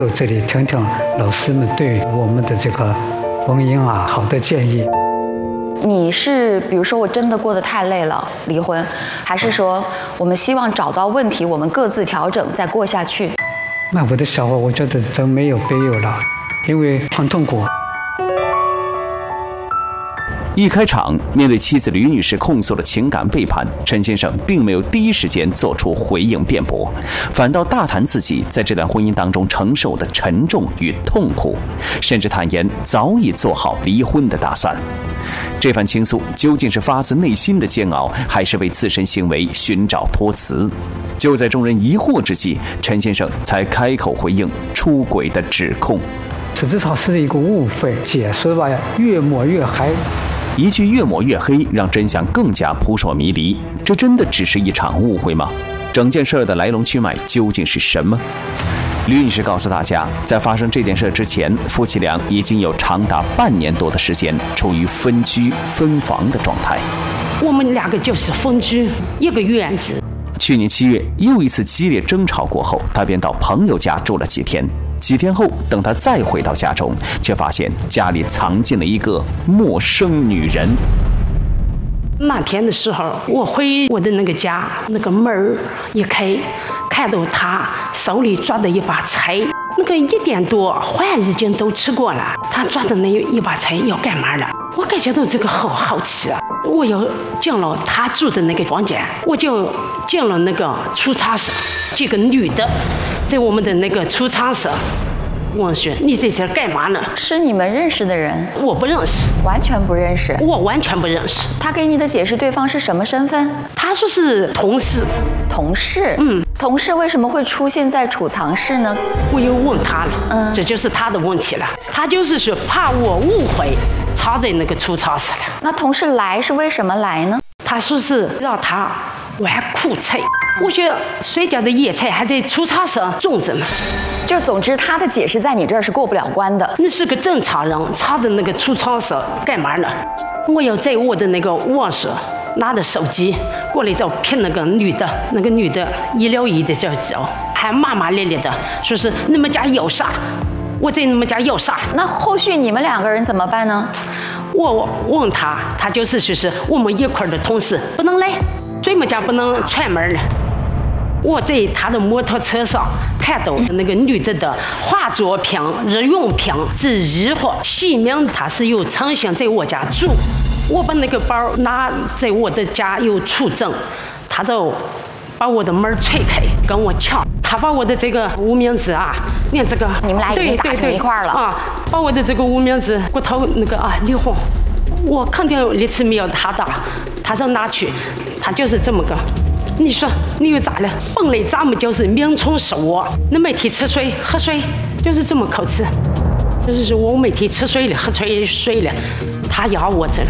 这里听听老师们对我们的这个婚姻啊好的建议。 你是比如说我真的过得太累了离婚，还是说我们希望找到问题，我们各自调整再过下去？ 那我的想法，我觉得真没有必要了，因为很痛苦。 一开场，面对妻子吕女士控诉的情感背叛，陈先生并没有第一时间做出回应辩驳，反倒大谈自己在这段婚姻当中承受的沉重与痛苦，甚至坦言早已做好离婚的打算。这番倾诉究竟是发自内心的煎熬，还是为自身行为寻找托词？就在众人疑惑之际，陈先生才开口回应出轨的指控。 实质上是一个误会，解释吧越抹越黑。 一句越抹越黑，让真相更加扑朔迷离。这真的只是一场误会吗？整件事的来龙去脉究竟是什么？吕女士告诉大家，在发生这件事之前，夫妻俩已经有长达半年多的时间处于分居分房的状态。 我们两个就是分居一个院子。 去年7月，又一次激烈争吵过后，她便到朋友家住了几天。几天后，等她再回到家中，却发现家里藏进了一个陌生女人。 那天的时候，我回我的那个家，那个门一开，看到他手里抓着一把菜，那个1点多饭已经都吃过了，他抓着那一把菜要干嘛了？我感觉到这个好奇啊！我又进了他住的那个房间，我就进了那个储藏室，这个女的在我们的那个储藏室。我说你在这儿干嘛呢？ 是你们认识的人？ 我不认识， 完全不认识。 我完全不认识。 他给你的解释，对方是什么身份？ 他说是同事。 同事？同事为什么会出现在储藏室呢？ 我又问他了，这就是他的问题了。他就是说怕我误会，藏在那个储藏室了。 那同事来是为什么来呢？ 他说是让他玩苦菜。我觉得谁家的野菜还在储藏室种着呢。 就总之，他的解释在你这儿是过不了关的。 那是个正常人，藏在那个储藏室干嘛呢？我要在我的那个卧室拿着手机过来，就骗那个女的一溜一的就走，还骂骂咧咧的，说是你们家有啥，我在你们家有啥。 那后续你们2个人怎么办呢？ 我问他，他就是说是我们一块的同事不能来，专门家不能串门了。我在他的摩托车上看到那个女的化妆品、日用品之疑惑，写明她是有曾经在我家住。我把那个包拿在我的家有出证，他就把我的门踹开跟我抢，他把我的这个无名指啊，你看这个， 你们俩已经打成一块了啊，把我的这个无名指骨头那个离婚，我肯定立次没有他打，他就拿去，他就是这么个。你说你又咋了？本来咱们就是名存实亡，那每天吃水喝水就是这么口吃，就是说我每天吃水了喝水了，他咬我这了。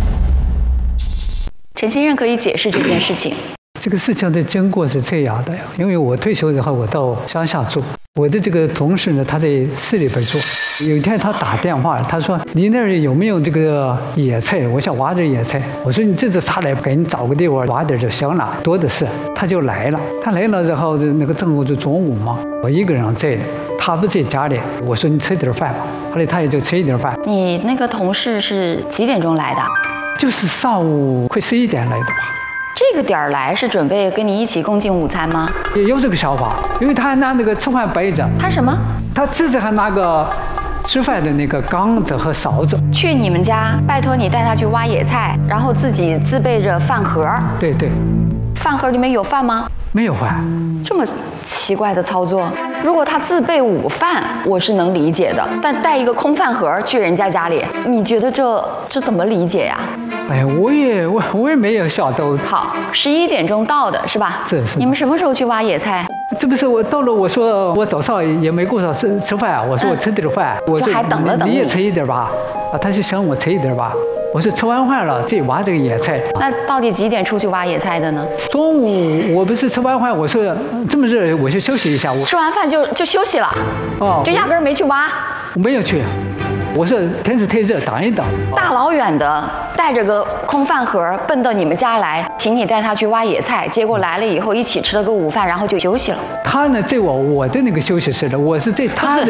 陈先生可以解释这件事情。 这个事情的经过是这样的，因为我退休以后，我到乡下住，我的这个同事呢，他在市里边住。有一天他打电话，他说：“你那儿有没有这个野菜？我想挖点野菜。”我说：“你这次下来给你找个地方挖点就行了，多的是。”他就来了，他来了之后，那个正好就中午嘛，我一个人在，他不在家里。我说：“你吃点饭吧。”后来他也就吃一点饭。 你那个同事是几点钟来的？ 就是上午快11点来的吧。 这个点儿来是准备跟你一起共进午餐吗？ 也有这个想法，因为他还拿那个吃饭杯子。 他什么？ 他自己还拿个吃饭的那个缸子和勺子。 去你们家拜托你带他去挖野菜，然后自己自备着饭盒。 对对。 饭盒里面有饭吗？没有饭。这么奇怪的操作，如果他自备午饭，我是能理解的。但带一个空饭盒去人家家里，你觉得这怎么理解呀？ 哎呀，我也没有想到。 好，11点钟到的是吧？ 是。 你们什么时候去挖野菜？ 这不是我到了，我说我早上也没顾上吃饭，我说我吃点饭，我说还等了等你也吃一点吧。他就想我吃一点吧。我说吃完饭了自己挖这个野菜。 那到底几点出去挖野菜的呢？ 中午我不是吃完饭，我说这么热，我就休息一下。 吃完饭就休息了。就压根儿没去挖。 我没有去。我说天气太热，等一等。 大老远的带着个空饭盒奔到你们家来，请你带他去挖野菜，结果来了以后一起吃了个午饭，然后就休息了。 他呢在我的那个休息室了，我是在他的